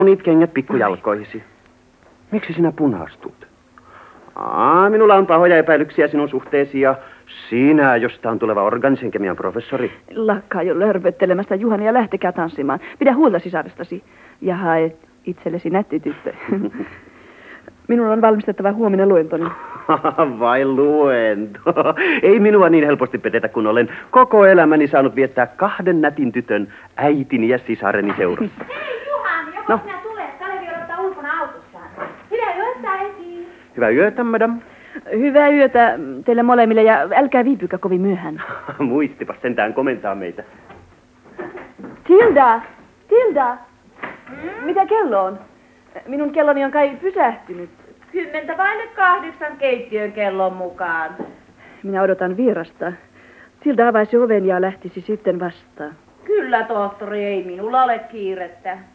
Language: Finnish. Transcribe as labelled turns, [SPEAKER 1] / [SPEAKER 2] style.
[SPEAKER 1] Niitä kengät pikkujalkoihisi. Miksi sinä punastut? Minulla on pahoja epäilyksiä sinun suhteesi ja sinä, josta on tuleva organisen kemian professori.
[SPEAKER 2] Lakkaa jo lörvöttelemästä, Juhani, ja lähtekää tanssimaan. Pidä huolta sisarestasi ja hae itsellesi nätti tyttö. Minun on valmistettava huomenna luentoni.
[SPEAKER 1] Vai luento? Ei minua niin helposti petetä, kun olen koko elämäni saanut viettää 2 nätin tytön, äitini ja sisareni seurassa.
[SPEAKER 3] Hei Juhani, joko sinä tulet? Kalevi odottaa ulkona autossaan. Hyvää yötä, äiti.
[SPEAKER 1] Hyvää yötä, madam.
[SPEAKER 2] Hyvää yötä teille molemmille ja älkää viipykää kovin myöhään.
[SPEAKER 1] Muistipas sentään komentaa meitä.
[SPEAKER 2] Tilda! Tilda! Mitä kello on? Minun kelloni on kai pysähtynyt.
[SPEAKER 3] 7:50 keittiön kellon mukaan.
[SPEAKER 2] Minä odotan vierasta. Tilda avaisi oven ja lähtisi sitten vastaan.
[SPEAKER 3] Kyllä, tohtori, ei minulla ole kiirettä.